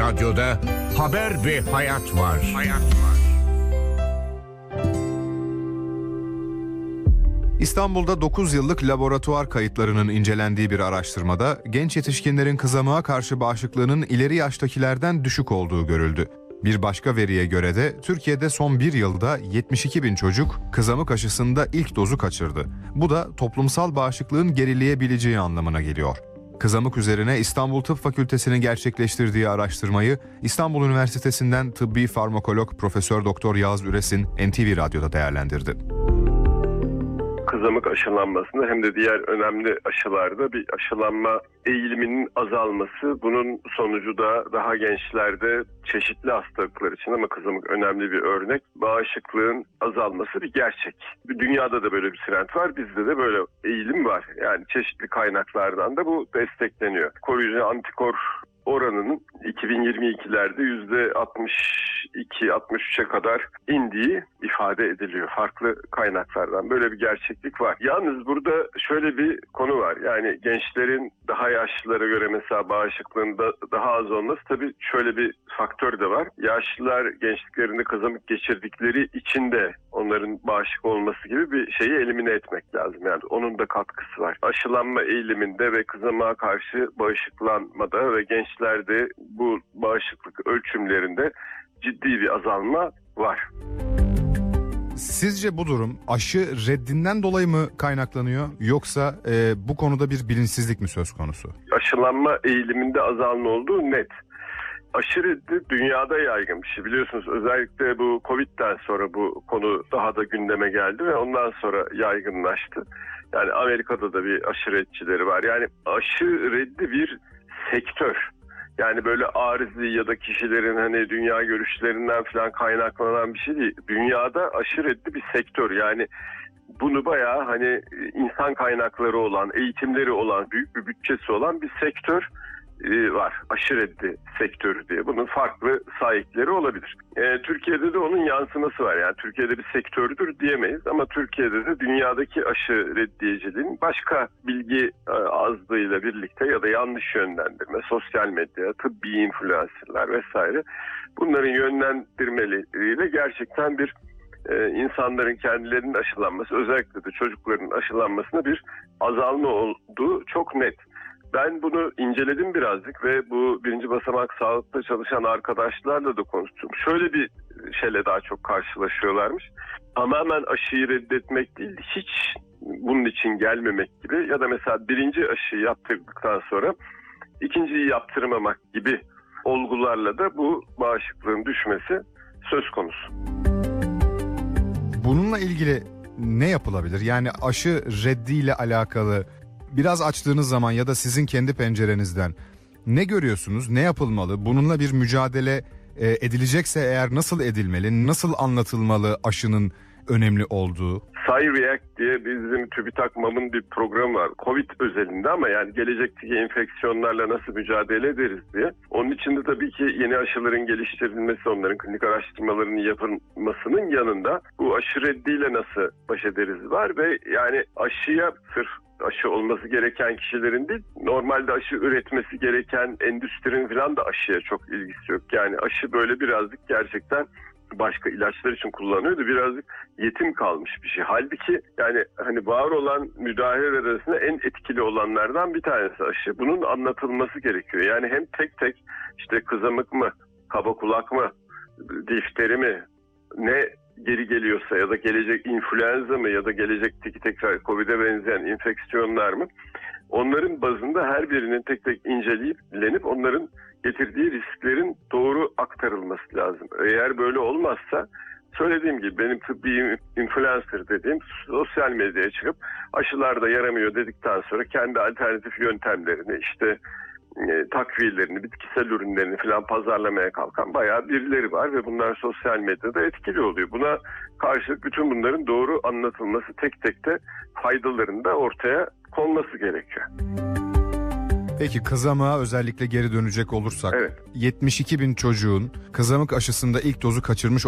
Radyo'da haber ve hayat var. İstanbul'da 9 yıllık laboratuvar kayıtlarının incelendiği bir araştırmada genç yetişkinlerin kızamığa karşı bağışıklığının ileri yaştakilerden düşük olduğu görüldü. Bir başka veriye göre de Türkiye'de son bir yılda 72 bin çocuk kızamık aşısında ilk dozu kaçırdı. Bu da toplumsal bağışıklığın gerileyebileceği anlamına geliyor. Kızamık üzerine İstanbul Tıp Fakültesi'nin gerçekleştirdiği araştırmayı İstanbul Üniversitesi'nden tıbbi farmakolog Profesör Doktor Yağız Üresin NTV Radyo'da değerlendirdi. Kızamık aşılanmasında hem de diğer önemli aşılarda bir aşılanma eğiliminin azalması, bunun sonucu da daha gençlerde çeşitli hastalıklar için, ama kızamık önemli bir örnek, bağışıklığın azalması bir gerçek. Dünyada da böyle bir trend var, bizde de böyle eğilim var. Yani çeşitli kaynaklardan da bu destekleniyor. Koruyucu antikor oranının 2022'lerde %62-63'e kadar indiği ifade ediliyor farklı kaynaklardan. Böyle bir gerçeklik var. Yalnız burada şöyle bir konu var. Yani gençlerin daha yaşlılara göre mesela bağışıklığında daha az olması, tabii şöyle bir faktör de var. Yaşlılar gençliklerinde kızamık geçirdikleri için de onların bağışıklı olması gibi bir şeyi elimine etmek lazım. Yani onun da katkısı var. Aşılanma eğiliminde ve kızamığa karşı bağışıklanmada ve gençlerde bu bağışıklık ölçümlerinde ciddi bir azalma var. Sizce bu durum aşı reddinden dolayı mı kaynaklanıyor, yoksa bu konuda bir bilinçsizlik mi söz konusu? Aşılanma eğiliminde azalma olduğu net. Aşı reddi dünyada yaygın bir şey. Biliyorsunuz özellikle bu Covid'den sonra bu konu daha da gündeme geldi ve ondan sonra yaygınlaştı. Yani Amerika'da da bir aşı reddçileri var. Yani aşı reddi bir sektör. Yani böyle arızi ya da kişilerin hani dünya görüşlerinden falan kaynaklanan bir şey değil. Dünyada aşı reddi bir sektör. Yani bunu bayağı hani insan kaynakları olan, eğitimleri olan, büyük bir bütçesi olan bir sektör var. Aşı reddi sektörü diye. Bunun farklı sahipleri olabilir. Türkiye'de de onun yansıması var. Yani Türkiye'de bir sektördür diyemeyiz ama Türkiye'de de dünyadaki aşı reddiyeciliğin başka bilgi azlığıyla birlikte ya da yanlış yönlendirme, sosyal medya, tıbbi influencerlar vesaire, bunların yönlendirmeleriyle gerçekten bir insanların kendilerinin aşılanması, özellikle de çocukların aşılanmasına bir azalma olduğu çok net. Ben bunu inceledim birazcık ve bu birinci basamak sağlıkta çalışan arkadaşlarla da konuştum. Şöyle bir şeyle daha çok karşılaşıyorlarmış. Tamamen aşıyı reddetmek değil, hiç bunun için gelmemek gibi ya da mesela birinci aşıyı yaptırdıktan sonra ikinciyi yaptırmamak gibi olgularla da bu bağışıklığın düşmesi söz konusu. Bununla ilgili ne yapılabilir? Yani aşı reddiyle alakalı biraz açtığınız zaman ya da sizin kendi pencerenizden ne görüyorsunuz, ne yapılmalı? Bununla bir mücadele edilecekse eğer nasıl edilmeli, nasıl anlatılmalı aşının önemli olduğu? Cyreact diye bizim TÜBİTAK-MAM'ın bir programı var. Covid özelinde ama yani gelecekteki enfeksiyonlarla nasıl mücadele ederiz diye. Onun için de tabii ki yeni aşıların geliştirilmesi, onların klinik araştırmalarının yapılmasının yanında bu aşı reddiyle nasıl baş ederiz var ve yani aşıya sırf aşı olması gereken kişilerin değil, normalde aşı üretmesi gereken endüstrinin falan da aşıya çok ilgisi yok. Yani aşı böyle birazcık gerçekten başka ilaçlar için kullanıyordu. Birazcık yetim kalmış bir şey. Halbuki yani hani var olan müdahaleler arasında en etkili olanlardan bir tanesi aşı. Bunun anlatılması gerekiyor. Yani hem tek tek işte kızamık mı, kaba kulak mı, difteri mi, ne geri geliyorsa ya da gelecek influenza mı ya da gelecekteki tekrar Covid'e benzeyen enfeksiyonlar mı? Onların bazında her birinin tek tek incelenip onların getirdiği risklerin doğru aktarılması lazım. Eğer böyle olmazsa söylediğim gibi benim tıbbi influencer dediğim sosyal medyaya çıkıp aşılar da yaramıyor dedikten sonra kendi alternatif yöntemlerini işte takviyelerini, bitkisel ürünlerini falan pazarlamaya kalkan bayağı birileri var ve bunlar sosyal medyada etkili oluyor. Buna karşılık bütün bunların doğru anlatılması, tek tek de faydalarını da ortaya konması gerekiyor. Peki kızamığa özellikle geri dönecek olursak, evet. 72 bin çocuğun kızamık aşısında ilk dozu kaçırmış